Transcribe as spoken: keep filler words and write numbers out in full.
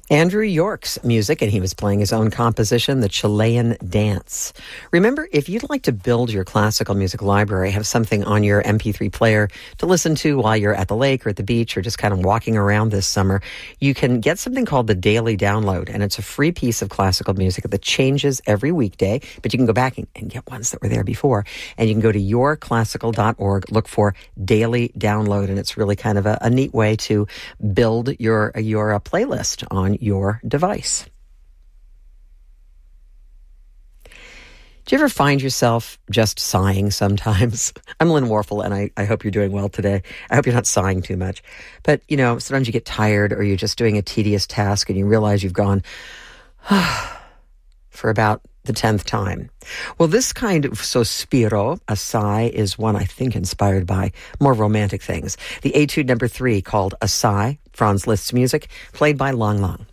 Andrew York's music, and he was playing his own composition, the Chilean Dance. Remember, if you'd like to build your classical music library, have something on your M P three player to listen to while you're at the lake or at the beach or just kind of walking around this summer, you can get something called the Daily Download, and it's a free piece of classical music that changes every weekday, but you can go back and, and get ones that were there before, and you can go to your classical dot org, look for Daily Download, and it's really kind of a, a neat way to build your, your uh, playlist on your device. Do you ever find yourself just sighing sometimes? I'm Lynn Warfel, and I, I hope you're doing well today. I hope you're not sighing too much. But, you know, sometimes you get tired or you're just doing a tedious task and you realize you've gone for about the tenth time. Well, this kind of sospiro, a sigh, is one I think inspired by more romantic things. The etude number three called A Sigh, Franz Liszt's music, played by Lang Lang.